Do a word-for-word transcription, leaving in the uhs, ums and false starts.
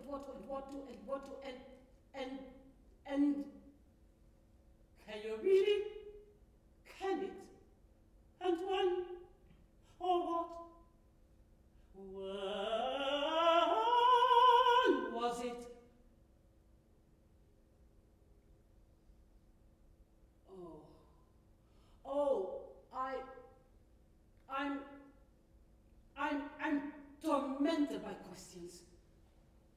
what to, and what to, and what to, and, and, and, can you really? Can it? And when? Or what? When was it? Oh, oh, I, I'm, I'm, I'm tormented by questions.